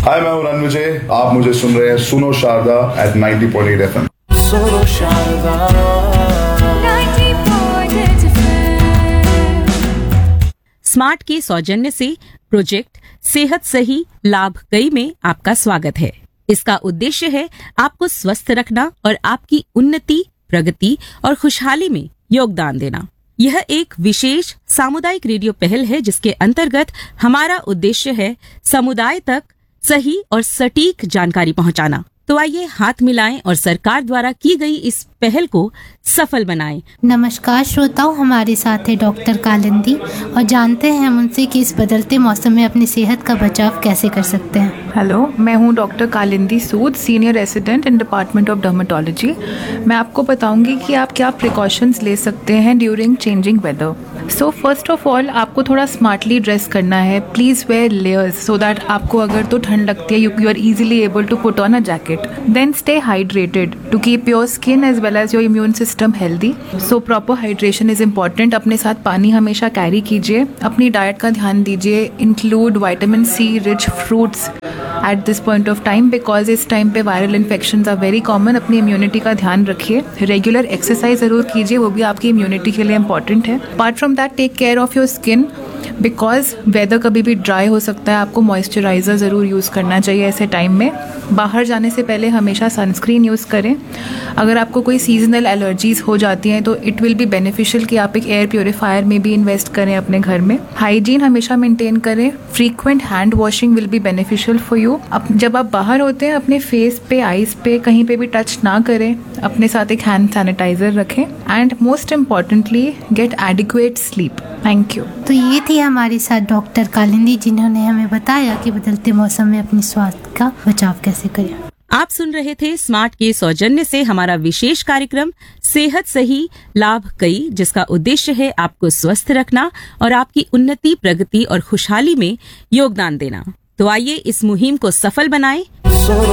हाय, मैं हूं रणविजय। आप मुझे सुन रहे हैं सुनो शारदा एट 90.8 FM। सुनो शारदा 90.8 स्मार्ट के सौजन्य से प्रोजेक्ट सेहत सही लाभ कई में आपका स्वागत है। इसका उद्देश्य है आपको स्वस्थ रखना और आपकी उन्नति, प्रगति और खुशहाली में योगदान देना। यह एक विशेष सामुदायिक रेडियो पहल है जिसके अंतर्गत हमारा उद्देश्य है समुदाय तक सही और सटीक जानकारी पहुंचाना। तो आइए हाथ मिलाएं और सरकार द्वारा की गई इस पहल को सफल बनाएं। नमस्कार श्रोताओं, हमारे साथ है डॉक्टर कालिंदी और जानते हैं हम उनसे कि इस बदलते मौसम में अपनी सेहत का बचाव कैसे कर सकते हैं। हेलो, मैं हूं doctor Kalindi Sood, senior resident in department of dermatology. मैं आपको बताऊंगी कि आप क्या प्रिकॉशंस ले सकते हैं during changing weather. So first of all आपको थोड़ा स्मार्टली ड्रेस करना है। Please where layers so that आपको अगर तो ठंड लगती है you are easily able to put on a jacket. Then stay hydrated to keep your skin as well as your immune system healthy. So proper hydration is important. अपने साथ पानी हमेशा कैरी कीजिए। अपनी डाइट का ध्यान दीजिए। Include vitamin C rich fruits at this point of time because इस टाइम पे viral infections are very common. अपनी इम्यूनिटी का ध्यान रखिए। रेगुलर एक्सरसाइज जरूर कीजिए, वो भी आपकी इम्यूनिटी के लिए इंपॉर्टेंट है। Apart from that take care of your skin because weather कभी भी ड्राई हो सकता है। आपको मॉइस्चराइजर ज़रूर यूज़ करना चाहिए ऐसे टाइम में। बाहर जाने से पहले हमेशा सनस्क्रीन यूज़ करें। अगर आपको कोई सीजनल एलर्जीज हो जाती हैं तो इट विल बी बेनिफिशियल कि आप एक एयर प्योरीफायर में भी इन्वेस्ट करें अपने घर में। हाइजीन हमेशा मेंटेन करें। Frequent hand washing will be beneficial for you. जब आप बाहर होते हैं अपने फेस पे, आईज पे कहीं पे भी टच ना करें। अपने साथ एक हैंड सैनिटाइजर रखें and most importantly gate adequate sleep. Thank you. तो ये थी हमारे साथ डॉक्टर कालिंदी जिन्होंने हमें बताया कि बदलते मौसम में अपनी स्वास्थ्य का बचाव कैसे करें। आप सुन रहे थे स्मार्ट के सौजन्य से हमारा विशेष कार्यक्रम सेहत सही लाभ कई, जिसका उद्देश्य है आपको स्वस्थ रखना और आपकी उन्नति, प्रगति और खुशहाली में योगदान देना। तो आइए इस मुहिम को सफल बनाएं।